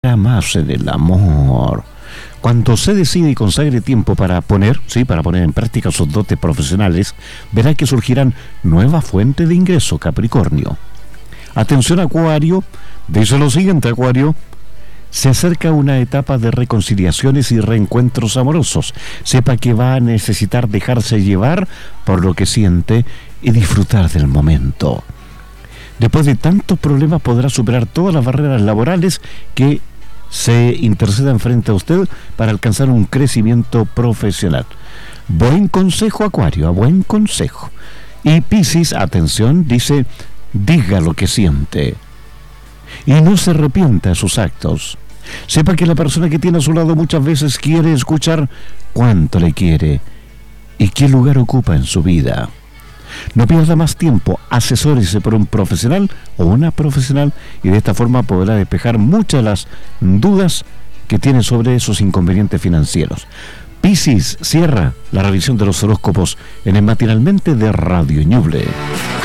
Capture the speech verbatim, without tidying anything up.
más en el amor. Cuando se decide y consagre tiempo para poner, sí, para poner en práctica sus dotes profesionales, verá que surgirán nuevas fuentes de ingreso, Capricornio. Atención, Acuario, dice lo siguiente, Acuario: se acerca una etapa de reconciliaciones y reencuentros amorosos. Sepa que va a necesitar dejarse llevar por lo que siente y disfrutar del momento. Después de tantos problemas podrá superar todas las barreras laborales que se intercedan frente a usted para alcanzar un crecimiento profesional. Buen consejo, Acuario, a buen consejo. Y Piscis, atención, dice: diga lo que siente y no se arrepienta de sus actos. Sepa que la persona que tiene a su lado muchas veces quiere escuchar cuánto le quiere y qué lugar ocupa en su vida. No pierda más tiempo, asesórese por un profesional o una profesional y de esta forma podrá despejar muchas de las dudas que tiene sobre esos inconvenientes financieros. Piscis cierra la revisión de los horóscopos en el Matinalmente de Radio Ñuble.